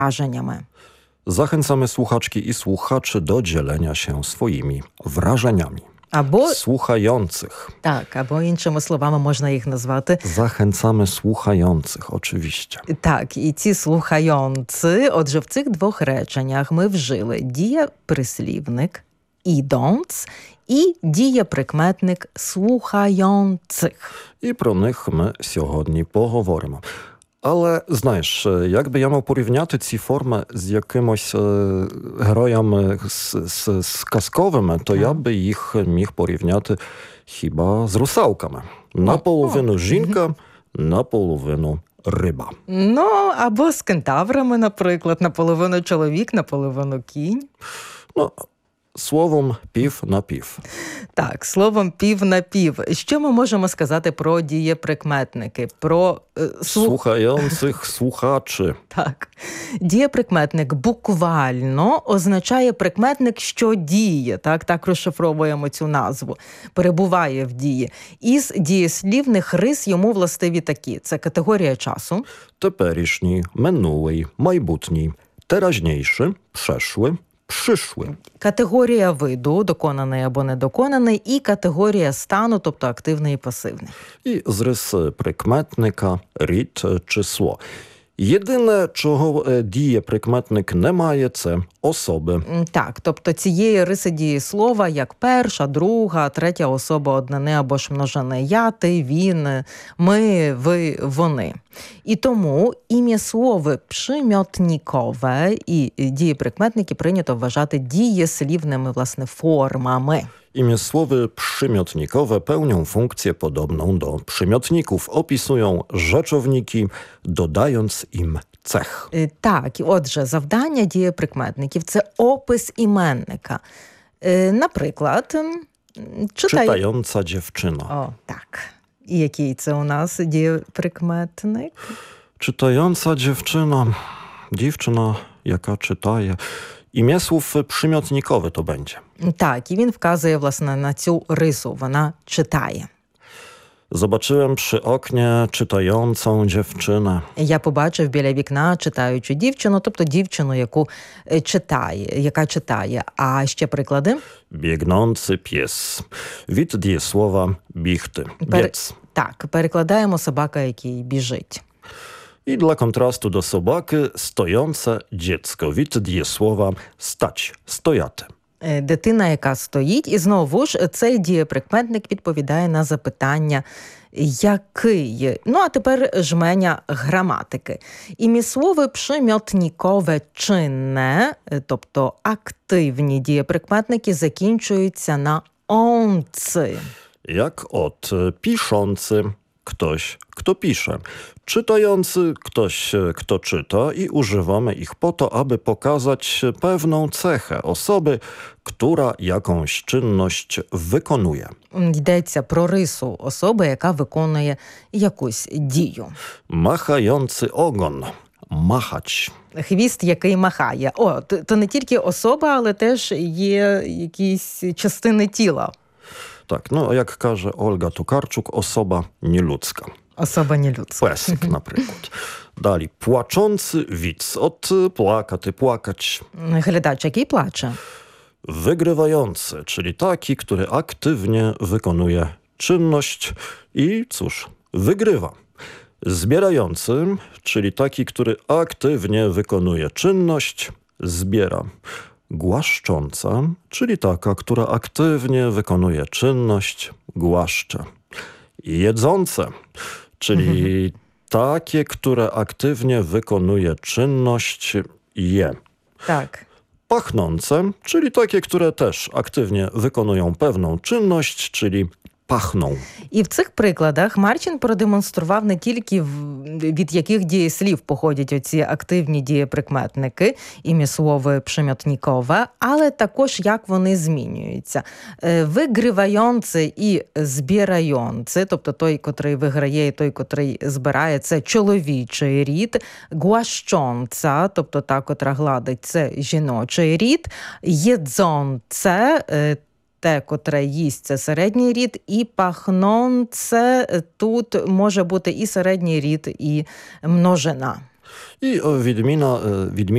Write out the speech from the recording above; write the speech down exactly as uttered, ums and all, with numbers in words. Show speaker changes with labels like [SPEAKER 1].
[SPEAKER 1] wrażeniami.
[SPEAKER 2] Zachęcamy słuchaczki i słuchaczy do dzielenia się swoimi wrażeniami.
[SPEAKER 1] Або,
[SPEAKER 2] Słuchających.
[SPEAKER 1] так, або іншими словами можна їх назвати.
[SPEAKER 2] Zachęcamy słuchających, oczywiście.
[SPEAKER 1] Так, і ці слухający, отже, в цих двох реченнях ми вжили дієприслівник «ідąc» і дієприкметник «слухających».
[SPEAKER 2] І про них ми сьогодні поговоримо. Але, знаєш, якби я мав порівняти ці форми з якимось е, героями з, з, з казковими, то я би їх міг порівняти хіба з русалками. Наполовину жінка, наполовину риба.
[SPEAKER 1] Ну, або з кентаврами, наприклад, наполовину чоловік, наполовину кінь.
[SPEAKER 2] Ну, словом, пів на пів.
[SPEAKER 1] Так, словом пів на пів. Що ми можемо сказати про дієприкметники? Про е, слух...
[SPEAKER 2] Słuchających słuchaczy.
[SPEAKER 1] Так. Дієприкметник буквально означає прикметник, що діє. Так, так розшифровуємо цю назву. Перебуває в дії. Із дієслівних рис йому властиві такі. Це категорія часу.
[SPEAKER 2] Теперішній, минулий, майбутній, теражнійszy, przeszły, przyszły.
[SPEAKER 1] Категорія виду, доконаний або недоконаний, і категорія стану, тобто активний і пасивний.
[SPEAKER 2] І зрис прикметника, рід, число. Єдине, чого дієприкметник не має, це особи.
[SPEAKER 1] Так, тобто цієї риси дієслова, як перша, друга, третя особа однини або ж множини. Я, ти, він, ми, ви, вони. І тому ім'яслови przymiotnikowe і дієприкметники прийнято вважати дієслівними, власне, формами.
[SPEAKER 2] Imiesłowy przymiotnikowe pełnią funkcję podobną do przymiotników. Opisują rzeczowniki, dodając im cech.
[SPEAKER 1] Так, отже, завдання дієприкметників – це опис іменника. Наприклад, читай...
[SPEAKER 2] Czytająca dziewczyna.
[SPEAKER 1] О, так. І який це у нас дієприкметник?
[SPEAKER 2] Czytająca dziewczyna. Dziewczyna, jaka czytaje. Imiesłów przymiotnikowy to będzie.
[SPEAKER 1] Так, і він вказує, власне, на цю рису. Вона читає.
[SPEAKER 2] Zobaczyłem przy oknie czytającą dziewczynę.
[SPEAKER 1] Я побачив біля вікна читаючу дівчину, тобто дівчину, яку читає, яка читає. А ще приклади?
[SPEAKER 2] Biegnący pies. Від дієслова бігти.
[SPEAKER 1] Пер...
[SPEAKER 2] Biec.
[SPEAKER 1] Так, перекладаємо собака, який біжить.
[SPEAKER 2] I dla kontrastu do sobaki stojące dziecko. Від дієслова stać. Стояти.
[SPEAKER 1] Дитина, яка стоїть. І знову ж цей дієприкметник відповідає на запитання який. Ну, а тепер жменя граматики. Ім'яслови przymiotnikowe czynne, тобто активні дієприкметники, закінчуються на «онци».
[SPEAKER 2] Jak od piszący, ktoś, kto pisze. Czytający, ktoś, kto czyta i używamy ich po to, aby pokazać pewną cechę osoby, która jakąś czynność wykonuje.
[SPEAKER 1] Йдеться про рису особи, яка виконує якусь дію.
[SPEAKER 2] Machający ogon. Machać.
[SPEAKER 1] Хвіст, який махає. О, то, то не тільки особа, але теж є якісь частини тіла.
[SPEAKER 2] Tak, no jak każe Olga Tokarczuk, osoba nieludzka.
[SPEAKER 1] Особа нелюдська.
[SPEAKER 2] Pesek na przykład. Dali płaczący widz. Od płakaty, płakać.
[SPEAKER 1] Глядач, який плаче.
[SPEAKER 2] Wygrywający, czyli taki, który aktywnie wykonuje czynność i cóż, wygrywa. Zbierający, czyli taki, który aktywnie wykonuje czynność, zbiera. Głaszcząca, czyli taka, która aktywnie wykonuje czynność, głaszcze. Jedzące, czyli takie, które aktywnie wykonuje czynność, je.
[SPEAKER 1] Tak.
[SPEAKER 2] Pachnące, czyli takie, które też aktywnie wykonują pewną czynność, czyli пахнув.
[SPEAKER 1] І в цих прикладах Марчин продемонстрував не тільки від яких дієслів походять оці активні дієприкметники, ім'яслови przymiotnikowe, але також як вони змінюються. Вигравający і збираючи, тобто той, котрий виграє і той, котрий збирає, це чоловічий рід. Głaszcząca, тобто та, котра гладить, це жіночий рід. Jedzące, те, котре їсть, це середній рід, і пахнące, тут може бути і середній рід, і множина.
[SPEAKER 2] І відміна, відміна